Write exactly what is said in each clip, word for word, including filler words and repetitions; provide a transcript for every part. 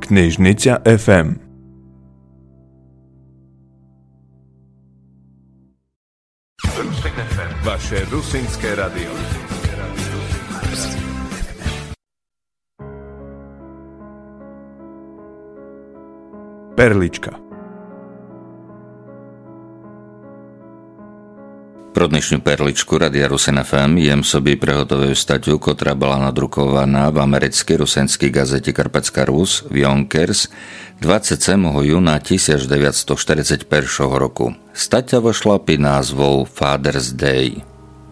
Knižnica ef em. Vaše rusínske radio. Perlička. Pro dnešnú perličku Radia Rusin ef em jem собі приготовив статтю, котра була надрукована в американській русинській газеті Карпатська Рус Вьонкерс двадцять сьомого юна devätnásťstoštyridsaťjeden roku. Стаття вийшла під назвою Father's Day.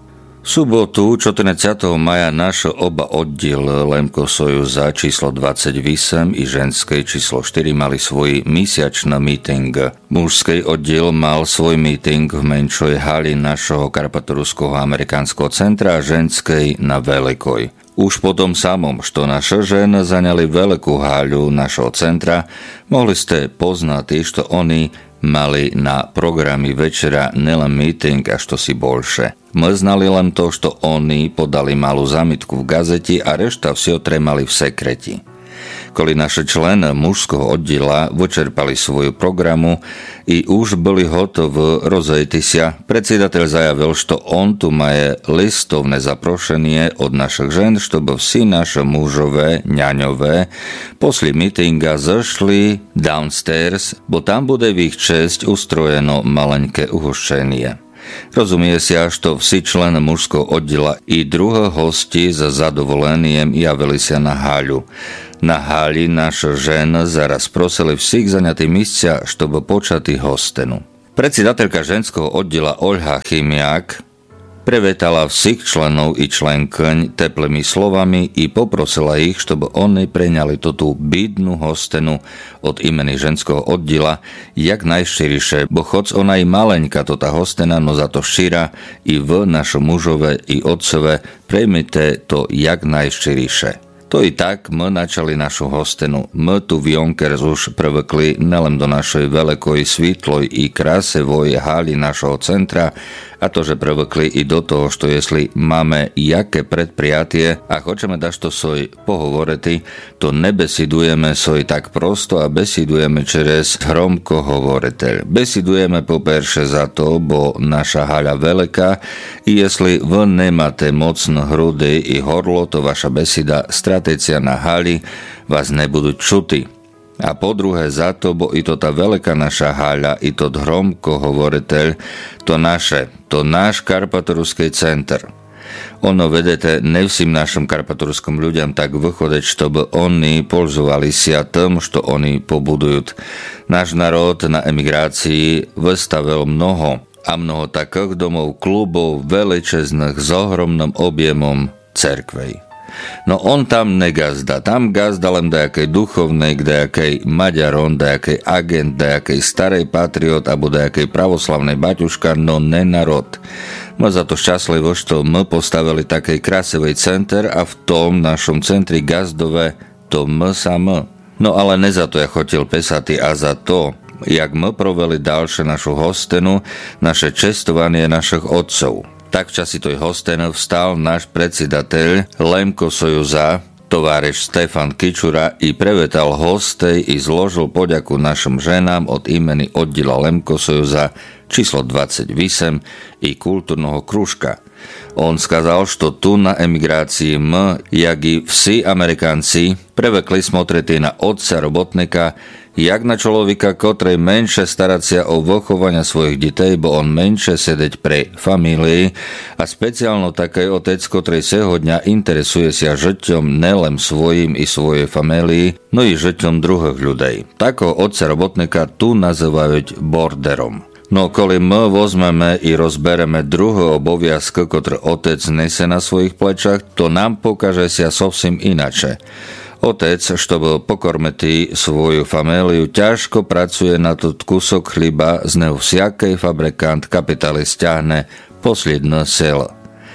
V subotu čtrnásteho maja náš oba oddiel Lemko Sojuza číslo dvadsaťosem i ženskej číslo štyri mali svoj mesiačný meeting. Mužský oddiel mal svoj meeting v menšej hali našho karpatoruského amerikánskeho centra a ženskej na Veľkoj. Už po tom samom, što naše ženy zaňali veľkú haľu našho centra, mohli ste poznať, što oni mali na programy večera nelen meeting, a što si bolše. My znali len to, što oni podali malú zámitku v gazeti a rešta vsi otremali v sekreti. Koli naše členy mužského oddiela vyčerpali svoju programu i už boli hotovi rozejti sa, predsjedateľ zajavil, što on tu maje listovné zaprošenie od našich žen, чтобы vsi naše mužové, ňaňové, posli meetinga zašli downstairs, bo tam bude v ich česť ustrojeno maleňké uhoščenie. Rozumie sa, što vsi členy mužského oddiela i druhé hosti za zadovoleniem javili sa na haľu. Na hali naše ženy zaraz prosili všich zaňatí místia, чтобы počati hostenu. Predsedateľka ženského oddiela Olha Chymiak prevetala všich členov i členkyň teplými slovami i poprosila ich, чтобы oni preňali tú bídnu hostenu od imeni ženského oddiela jak najširšie, bo choc ona i maleňka to tá hostena, no za to šíra i v našo mužové i otcové prejmite to jak najširšie. To i tak my načali našu hostenu. My tu v Jonkers už prvekli nelen do našej veľkoj svítloj i krásevoj hali našho centra, a to, že prvekli i do toho, što jesli máme jaké predprijatie a hočeme dašto soj pohovoriti, to nebesidujeme soj tak prosto a besidujeme čerez hromko hovoriteľ. Besidujeme poperše za to, bo naša haľa veľká i jesli vy nemáte mocno hrudy i horlo, to vaša besida stratecia na hali vás nebudú čuti. A po druhé za to, bo i to tá veľká naša haľa, i to hromko hovoriteľ, to naše, to náš karpatoruský center. Ono, vedete, nevsím našim karpatorskom ľuďom tak vychodeť, чтобы oni polžovali sa tým, što oni pobudujú. Náš národ na emigrácii vystavil mnoho a mnoho takých domov, klubov, veličezných s ohromným objemom cerkvej. No on tam negazda, tam gazda len dajakej duchovnej, dajakej Maďaron, dajakej agent, dajakej starej patriot alebo dajakej pravoslavnej baťuška, no ne narod. My za to šťastlivo, što my postavili takej krásivej center a v tom našom centri gazdové to my sami. No ale ne za to ja chotil pesati, a za to, jak my proveli ďalšie našu hostenu, naše čestovanie našich otcov. Tak v časi toj hostenu vstal náš predsedateľ Lemko Sojuza, továriš Stefan Kičura, i prevetal hostej i zložil poďaku našim ženám od imeni oddiela Lemko Sojuza číslo dvadsaťosem i kultúrneho kružka. On skazal, što tu na emigrácii my, jak i vsi Amerikanci, prevekli smotriti na otca robotnika, jak na človeka, kotrej menšie starať sa o vychovania svojich detей, bo on menšie sedeť pre famílii a speciálno taký otec, kotrej seho dňa interesuje sa žiťom nelen svojim i svojej famílii, no i žiťom druhých ľudí. Takého otca robotnika tu nazývajú borderom. No koli my vozmeme i rozbereme druhé oboviazky, ktoré otec nese na svojich plečach, to nám pokaže sa sovsim inače. Otec, чтобы pokormeti svoju familiu, ťažko pracuje na tot kusok chliba, z neho vsiakej fabrikant kapitalist ťahne posledné selo.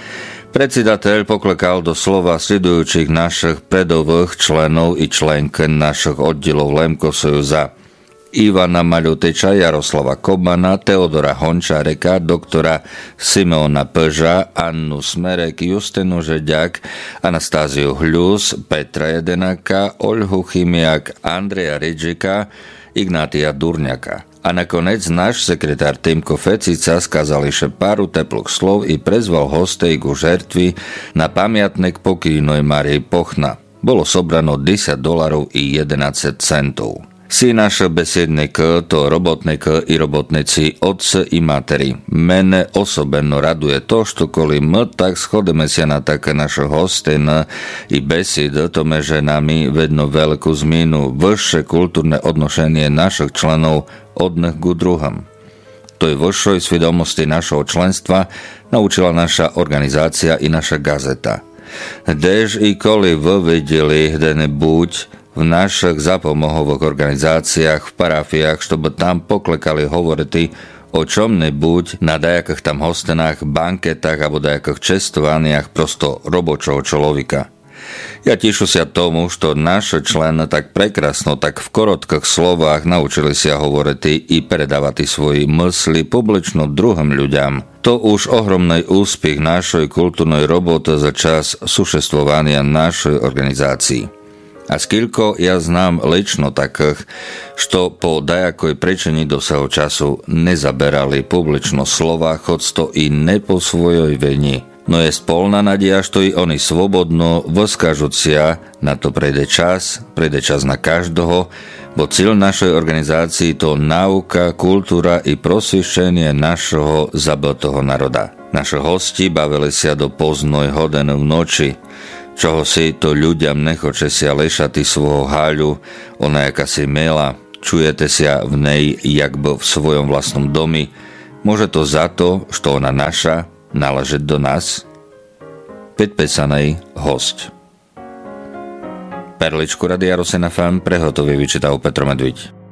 Predsedateľ poklekal do slova sledujúcich našich predových členov i členky našich oddielov Lemko Sojuza. Ivana Maľuteča, Jaroslava Kobana, Teodora Hončáreka, doktora Simeona Pža, Annu Smerek, Justinu Žeďak, Anastáziu Hľus, Petra Jedenaka, Oľhu Chymiak, Andreja Ridžika, Ignátia Durňaka. A nakonec náš sekretár Týmko Fecica skázal ešte páru teplých slov i prezval hostej ku žertvi na pamiatnek pokojnej Márii Pochna. Bolo sobrano desať dolarov i jedenásť centov. Si naš besiednik, to robotnik i robotnici, otce i materi. Mene osobeno raduje to, što koli my tak shodeme sa na také naše hostin i besid, tome že nami vedno veľkú zmenu, vyššie kultúrne odnošenie našich členov odnych ku druhom. To je vyššej svedomosti našho členstva naučila naša organizácia i naša gazeta. Dež i koli vy videli, hde buď v našich zapomohových organizáciách, v parafiách, štoby tam poklekali hovoriť o čom nebuď na dajakých tam hostenách, banketách alebo dajakých čestovaniach prosto robočoho človeka. Ja tišu sa tomu, što naše člen tak prekrasno, tak v korotkých slovách naučili sa hovoriť i predávať svoji mysli publično druhým ľuďom. To už ohromný úspech našej kultúrnej roboty za čas sušestvovania našej organizácii. A skilko ja znam lično takých, što po dajakoj prečení do svojho času nezaberali publično slova, hoď to i ne po svojoj veni. No je spolná nadia, što i oni svobodno vyskažucia, na to prejde čas, prejde čas na každého, bo cíl našej organizácii to nauka, kultúra i prosvišenie našeho zabitého národa. Naše hosti bavili sa do poznoj hodiny v noči, čoho si to ľuďam nechoče sa lešati svojho háľu, ona jaká si mela, čujete sa v nej jak by v svojom vlastnom domi, môže to za to, što ona naša, naležet do nás? Predpísaný host. Perličku Radia Rosen ef em prehotový vyčítal Petro Medviť.